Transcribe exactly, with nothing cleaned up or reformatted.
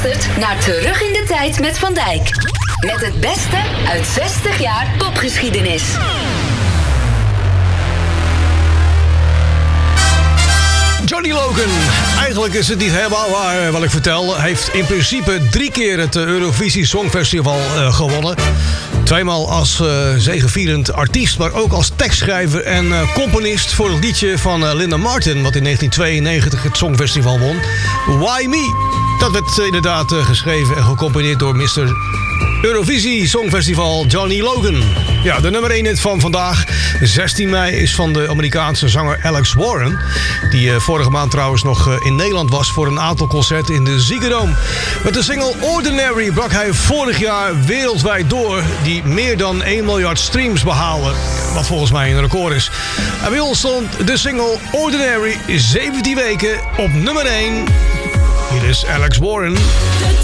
luistert naar Terug in de Tijd met Van Dijk. Met het beste uit zestig jaar popgeschiedenis. Johnny Logan. Eigenlijk is het niet helemaal waar wat ik vertel. Hij heeft in principe drie keer het Eurovisie Songfestival uh, gewonnen. Tweemaal als uh, zegevierend artiest, maar ook als tekstschrijver en uh, componist voor het liedje van uh, Linda Martin, wat in negentien tweeënnegentig het Songfestival won. Why Me? Dat werd uh, inderdaad uh, geschreven en gecomponeerd door mister Eurovisie Songfestival Johnny Logan. Ja, de nummer één hit van vandaag, zestien mei, is van de Amerikaanse zanger Alex Warren. Die uh, vorige maand trouwens nog uh, in Nederland was voor een aantal concerten in de Ziggo Dome. Met de single Ordinary brak hij vorig jaar wereldwijd door, die meer dan één miljard streams behaalde. Wat volgens mij een record is. En bij ons stond de single Ordinary zeventien weken op nummer één. Hier is Alex Warren.